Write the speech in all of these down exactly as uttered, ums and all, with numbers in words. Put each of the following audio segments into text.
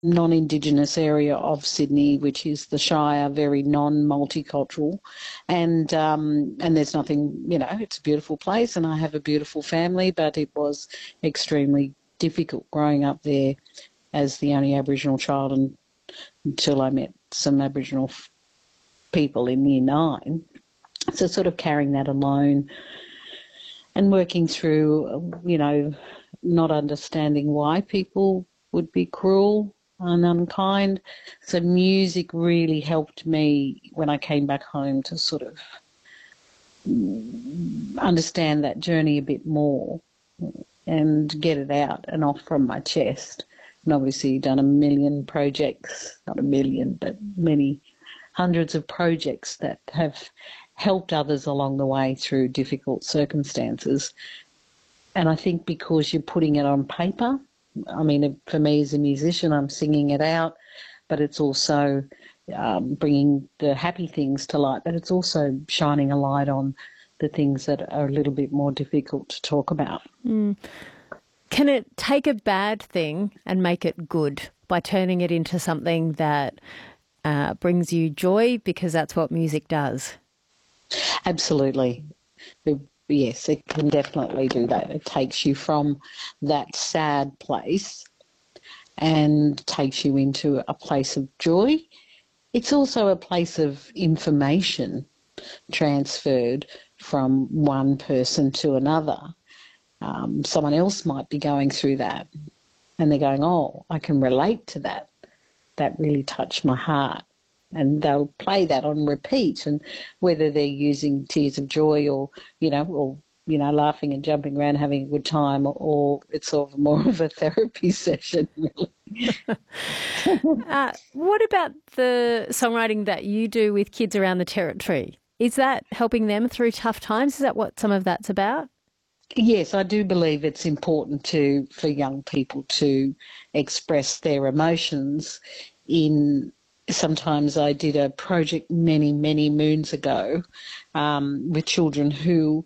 non-Indigenous area of Sydney, which is the Shire, very non-multicultural, and um, and there's nothing, you know, it's a beautiful place, and I have a beautiful family, but it was extremely difficult growing up there as the only Aboriginal child, and until I met some Aboriginal f- people in year nine. So sort of carrying that alone and working through, you know, not understanding why people would be cruel and unkind. So music really helped me when I came back home to sort of understand that journey a bit more and get it out and off from my chest. And obviously done a million projects, not a million, but many hundreds of projects that have helped others along the way through difficult circumstances. And I think because you're putting it on paper, I mean, for me as a musician, I'm singing it out, but it's also um, bringing the happy things to light, but it's also shining a light on the things that are a little bit more difficult to talk about. Mm. Can it take a bad thing and make it good by turning it into something that uh, brings you joy, because that's what music does? Absolutely. Yes, it can definitely do that. It takes you from that sad place and takes you into a place of joy. It's also a place of information transferred from one person to another. Um, someone else might be going through that and they're going, oh, I can relate to that. That really touched my heart. And they'll play that on repeat, and whether they're using tears of joy or, you know, or, you know, laughing and jumping around, having a good time, or, or it's sort of more of a therapy session, really. uh, what about the songwriting that you do with kids around the Territory? Is that helping them through tough times? Is that what some of that's about? Yes, I do believe it's important to for young people to express their emotions in. Sometimes I did a project many, many moons ago um, with children who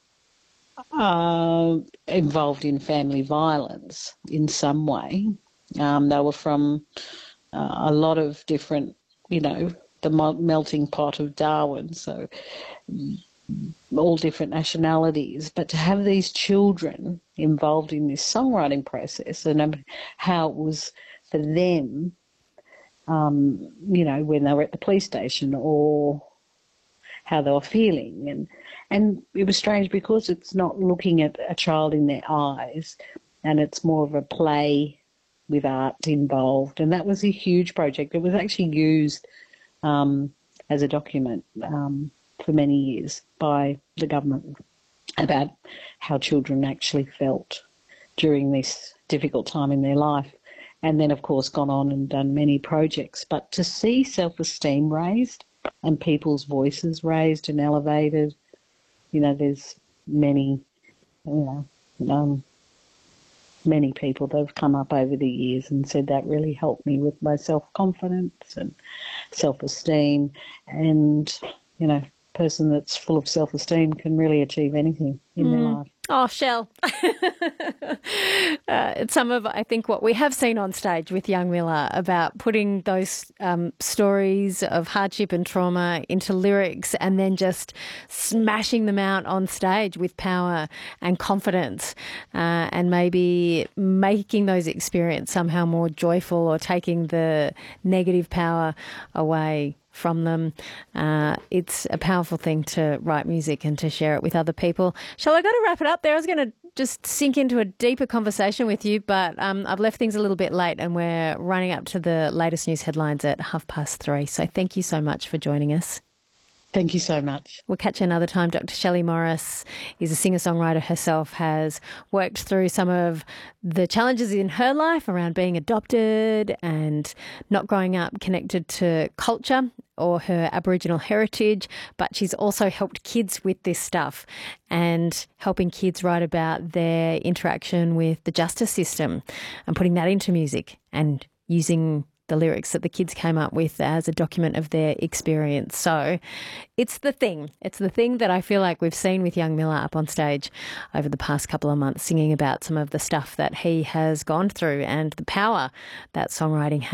are involved in family violence in some way. Um, they were from uh, a lot of different, you know, the melting pot of Darwin, so all different nationalities. But to have these children involved in this songwriting process and how it was for them, Um, you know, when they were at the police station or how they were feeling. And and it was strange because it's not looking at a child in their eyes, and it's more of a play with art involved. And that was a huge project. It was actually used um, as a document um, for many years by the government about how children actually felt during this difficult time in their life. And then, of course, gone on and done many projects. But to see self-esteem raised and people's voices raised and elevated, you know, there's many, you know, um, many people that have come up over the years and said that really helped me with my self-confidence and self-esteem. And, you know, a person that's full of self-esteem can really achieve anything in mm. their life. Oh, Shell. uh, it's some of, I think, what we have seen on stage with Young Miller about putting those um, stories of hardship and trauma into lyrics and then just smashing them out on stage with power and confidence uh, and maybe making those experiences somehow more joyful or taking the negative power away from them. Uh, it's a powerful thing to write music and to share it with other people. Shall I got to wrap it up there? I was going to just sink into a deeper conversation with you, but um, I've left things a little bit late and we're running up to the latest news headlines at half past three. So thank you so much for joining us. Thank you so much. We'll catch you another time. Doctor Shelley Morris is a singer-songwriter herself, has worked through some of the challenges in her life around being adopted and not growing up connected to culture or her Aboriginal heritage, but she's also helped kids with this stuff and helping kids write about their interaction with the justice system and putting that into music and using the lyrics that the kids came up with as a document of their experience. So it's the thing. It's the thing that I feel like we've seen with young Miller up on stage over the past couple of months, singing about some of the stuff that he has gone through and the power that songwriting has.